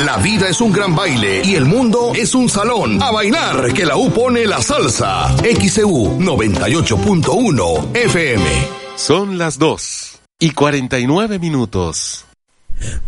La vida es un gran baile y el mundo es un salón. A bailar, que la U pone la salsa. XEU 98.1 FM. Son las 2:49.